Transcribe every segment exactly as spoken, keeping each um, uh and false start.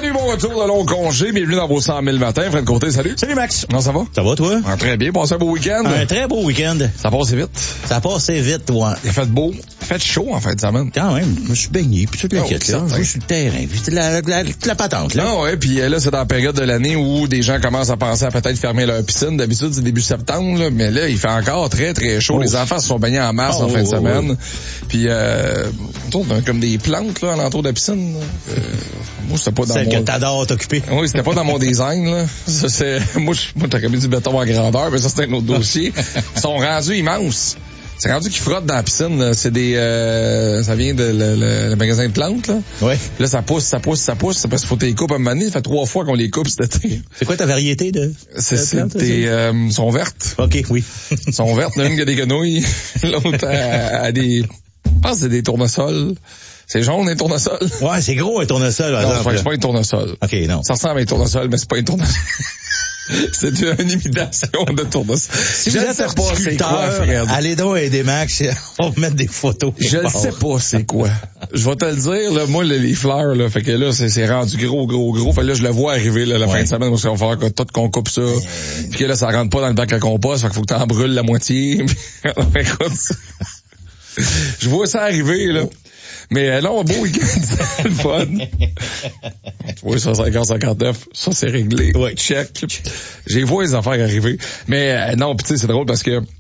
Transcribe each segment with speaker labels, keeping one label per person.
Speaker 1: Salut, bon retour de long congé. Bienvenue dans vos cent mille matins. Fred Côté, salut.
Speaker 2: Salut, Max.
Speaker 1: Comment ça va?
Speaker 2: Ça va, toi?
Speaker 1: Ah, très bien. Passez un beau week-end.
Speaker 2: Un très beau week-end.
Speaker 1: Ça a passé vite.
Speaker 2: Ça a passé vite, ouais.
Speaker 1: Il a fait beau. Il a fait chaud, en fait, de semaine.
Speaker 2: Quand même. Je me suis baigné, puis toute la
Speaker 1: Oh,
Speaker 2: quête, là. Je suis sur le terrain, puis c'est la, la, la, la patente, là.
Speaker 1: Non, ouais, puis là, c'est dans la période de l'année où des gens commencent à penser à peut-être fermer leur piscine. D'habitude, c'est début septembre, là, mais là, il fait encore très, très chaud. Oh. Les enfants se sont baignés en masse
Speaker 2: oh,
Speaker 1: en fin de
Speaker 2: oh,
Speaker 1: semaine.
Speaker 2: Oh.
Speaker 1: Puis, euh, on a comme des plantes, là, alentour de la piscine. Euh, moi, c'était pas dans
Speaker 2: Celle
Speaker 1: mon...
Speaker 2: que t'adores t'occuper.
Speaker 1: Oui, c'était pas dans mon design, là. Ça, c'est, moi, je, moi, t'as mis du béton en grandeur, mais ça, c'est un autre dossier. Ils sont rendus immenses. C'est rendu qu'ils frottent dans la piscine, là. C'est des, euh, ça vient de le, le, le magasin de plantes, là.
Speaker 2: Oui.
Speaker 1: Là, ça pousse, ça pousse, ça pousse. C'est parce qu'il faut les couper à un moment donné. Ça fait trois fois qu'on les coupe cet été.
Speaker 2: C'est quoi ta variété de,
Speaker 1: c'est,
Speaker 2: de
Speaker 1: c'est
Speaker 2: plantes?
Speaker 1: des, euh, sont vertes.
Speaker 2: OK, oui.
Speaker 1: sont vertes. L'une qui a des grenouilles. L'autre a, a des, je pense que c'est des tournesols. C'est jaune, un tournesol?
Speaker 2: Ouais, c'est gros, un tournesol.
Speaker 1: Non, exemple, c'est pas un tournesol.
Speaker 2: OK, non.
Speaker 1: Ça ressemble à un tournesol, mais c'est pas un tournesol. C'est une imitation de tournesol.
Speaker 2: Si vous êtes horticulteur, allez donc aider Max, on va mettre des photos.
Speaker 1: Je ne sais pas c'est quoi. Je vais te le dire, là, moi, les fleurs, là, fait que là, c'est, c'est rendu gros, gros, gros. Fait que là, je le vois arriver, là, la ouais. fin de semaine, parce qu'il va falloir que tout qu'on coupe ça. Euh... Puis que là, ça rentre pas dans le bac à compost, fait qu'il faut que t'en brûles la moitié. Écoute, je vois ça arriver, là. Mais là, un beau week-end, c'est le fun. Tu vois, ça, cinquante cinquante-neuf, ça, c'est réglé.
Speaker 2: Ouais.
Speaker 1: Check. J'ai vu les affaires arriver. Mais euh, non, pis tu sais, c'est drôle parce que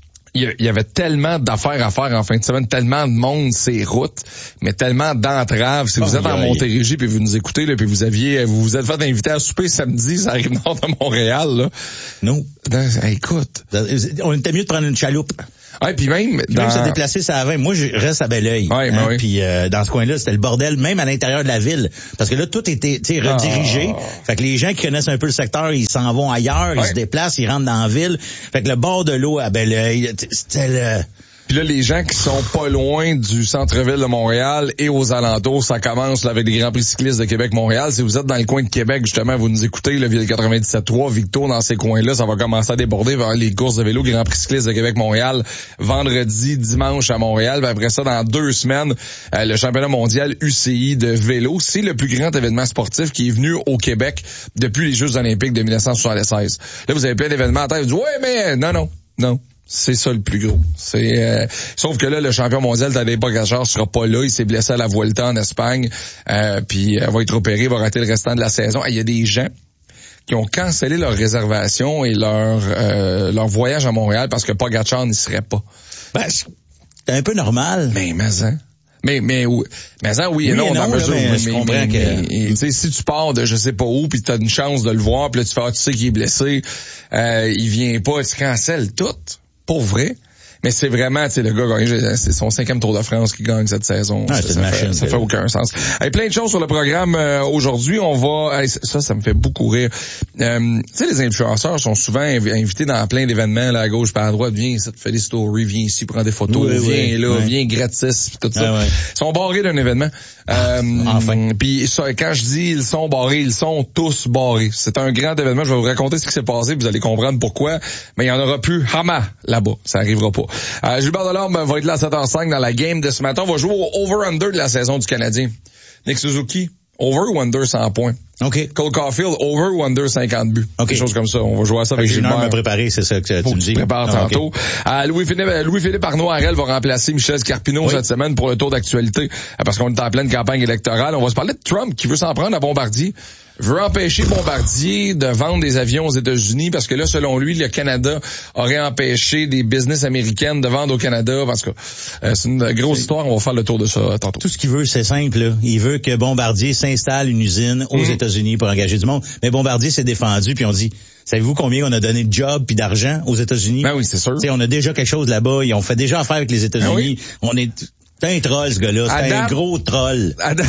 Speaker 1: il y avait tellement d'affaires à faire en fin de semaine, tellement de monde ces routes, mais tellement d'entraves. Si vous oh, êtes en Montérégie puis vous nous écoutez là, puis vous aviez, vous vous êtes fait inviter à souper samedi, ça arrive nord de Montréal là.
Speaker 2: Non.
Speaker 1: Non, écoute,
Speaker 2: on était mieux de prendre une chaloupe.
Speaker 1: Ouais, puis même
Speaker 2: puis dans... même se déplacer ça avant. Moi, je reste à Belleuil.
Speaker 1: Ouais,
Speaker 2: hein,
Speaker 1: oui.
Speaker 2: Puis euh, dans ce coin-là, c'était le bordel, même à l'intérieur de la ville, parce que là, tout était, tu sais, redirigé. Oh. Fait que les gens qui connaissent un peu le secteur, ils s'en vont ailleurs, ouais. Ils se déplacent, ils rentrent dans la ville. Fait que le bord de l'eau à Belleuil, c'était le...
Speaker 1: Puis là, les gens qui sont pas loin du centre-ville de Montréal et aux alentours, ça commence là, avec les Grands Prix cyclistes de Québec-Montréal. Si vous êtes dans le coin de Québec, justement, vous nous écoutez, le Ville quatre-vingt-dix-sept trois, Victo, dans ces coins-là, ça va commencer à déborder vers les courses de vélo Grands Prix cyclistes de Québec-Montréal, vendredi, dimanche à Montréal. Puis après ça, dans deux semaines, euh, le championnat mondial U C I de vélo. C'est le plus grand événement sportif qui est venu au Québec depuis les Jeux olympiques de dix-neuf soixante-seize. Là, vous avez plein d'événements en tête. Vous dites, ouais, mais non, non, non. C'est ça le plus gros. C'est euh, sauf que là, le champion mondial Tadej Pogačar sera pas là. Il s'est blessé à la Vuelta en Espagne. Euh, puis euh, va être opéré, va rater le restant de la saison. Il y a des gens qui ont cancellé leur réservation et leur euh, leur voyage à Montréal parce que Pogačar n'y serait pas.
Speaker 2: Ben, c'est un peu normal.
Speaker 1: Mais mais hein. Mais mais mais ça oui, oui et non,
Speaker 2: non
Speaker 1: dans mesure,
Speaker 2: mais, mais je comprends mais, que
Speaker 1: tu sais si tu pars de je sais pas où puis tu as une chance de le voir puis là tu fais ah, tu sais qu'il est blessé, euh, il vient pas, tu cancelles tout. Pour vrai. Mais c'est vraiment, tu sais, le gars gagne, c'est son cinquième Tour de France qui gagne cette saison.
Speaker 2: Ah,
Speaker 1: ça,
Speaker 2: c'est
Speaker 1: ça,
Speaker 2: machine,
Speaker 1: fait, ça fait aucun sens. Hey, plein de choses sur le programme euh, aujourd'hui. On va, hey, ça, ça me fait beaucoup rire. Euh, tu sais, les influenceurs sont souvent inv- invités dans plein d'événements, là, à gauche, par à droite. Viens, ça te fait des stories, viens ici, prends des photos,
Speaker 2: oui,
Speaker 1: viens
Speaker 2: oui,
Speaker 1: là,
Speaker 2: oui.
Speaker 1: viens gratis, pis tout ça.
Speaker 2: Ah, ouais.
Speaker 1: Ils sont barrés d'un événement.
Speaker 2: Ah,
Speaker 1: euh,
Speaker 2: enfin.
Speaker 1: Puis quand je dis ils sont barrés, ils sont tous barrés. C'est un grand événement. Je vais vous raconter ce qui s'est passé, vous allez comprendre pourquoi. Mais il y en aura plus Hama là-bas. Ça arrivera pas. Euh, Gilbert Delorme va être là à sept heures cinq dans la game de ce matin. On va jouer au over-under de la saison du Canadien. Nick Suzuki, over ou under cent points?
Speaker 2: OK.
Speaker 1: Cole Caulfield, over ou under cinquante buts?
Speaker 2: OK.
Speaker 1: Quelque chose comme ça. On va jouer à ça avec Gilbert.
Speaker 2: J'ai une heure à me préparer, c'est ça que
Speaker 1: Faut
Speaker 2: tu me
Speaker 1: que
Speaker 2: dis.
Speaker 1: Tu prépares
Speaker 2: ah,
Speaker 1: tantôt.
Speaker 2: Okay.
Speaker 1: Euh, Louis-Philippe, Louis-Philippe Arnaud-Harel va remplacer Michel Scarpino oui. cette semaine pour le tour d'actualité. Parce qu'on est en pleine campagne électorale. On va se parler de Trump qui veut s'en prendre à Bombardier. Veut empêcher Bombardier de vendre des avions aux États-Unis parce que là, selon lui, le Canada aurait empêché des business américaines de vendre au Canada parce que euh, c'est une grosse histoire. On va faire le tour de ça tantôt.
Speaker 2: Tout ce qu'il veut, c'est simple. Là. Il veut que Bombardier s'installe une usine aux mmh. États-Unis pour engager du monde. Mais Bombardier s'est défendu puis on dit, savez-vous combien on a donné de job puis d'argent aux États-Unis?
Speaker 1: Ben oui, c'est sûr.
Speaker 2: T'sais, on a déjà quelque chose là-bas. Ils ont fait déjà affaire avec les États-Unis. Ben oui. On est, c'est un troll ce gars-là. C'est Adam... un gros troll. Adam...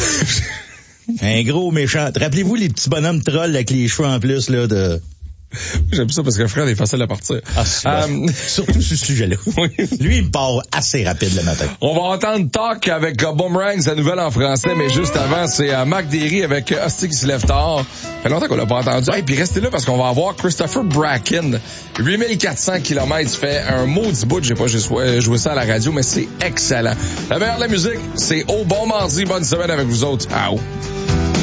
Speaker 2: Un gros méchant. Rappelez-vous les petits bonhommes trolls avec les cheveux en plus, là, de...
Speaker 1: J'aime ça parce que Fred est facile à partir.
Speaker 2: Ah, um... surtout ce sujet-là. Oui. Lui, il me part assez rapide le matin.
Speaker 1: On va entendre Talk avec uh, Boomerang, sa nouvelle en français, mais juste avant, c'est uh, Marc Derry avec uh, Hostie qui se lève tard. Ça fait longtemps qu'on l'a pas entendu. Et hey, puis restez là parce qu'on va avoir Christopher Bracken. huit mille quatre cents kilomètres, fait un maudit bout. J'ai pas joué, joué ça à la radio, mais c'est excellent. La meilleure de la musique, c'est au bon mardi. Bonne semaine avec vous autres. Ciao.